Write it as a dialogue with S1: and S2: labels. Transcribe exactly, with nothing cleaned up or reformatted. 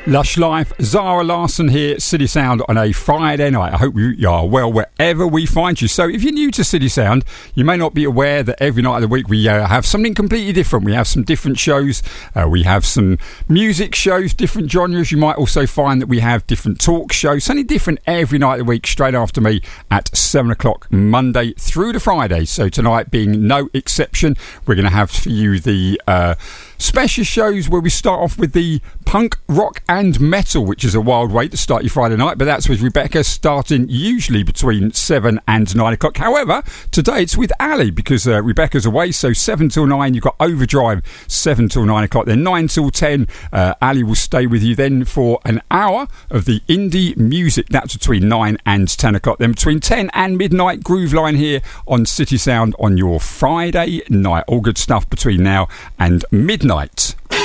S1: Lush Life, Zara Larsson here, City Sound on a Friday night. I hope you are well wherever we find you. So if you're new to City Sound, you may not be aware that every night of the week we uh, have something completely different. We have some different shows. Uh, we have some music shows, different genres. You might also find that we have different talk shows, something different every night of the week, straight after me at seven o'clock Monday through to Friday. So tonight being no exception, we're going to have for you the uh, special shows where we start off with the punk, rock and metal, which is a wild way to start your Friday night, but that's with Rebecca, starting usually between seven and nine o'clock. However, today it's with Ali because uh, Rebecca's away, so seven till nine you've got Overdrive, seven till nine o'clock, then nine till ten uh, Ali will stay with you then for an hour of the indie music. That's between nine and ten o'clock. Then between ten and midnight, Groove Line here on City Sound on your Friday night. All good stuff between now and midnight.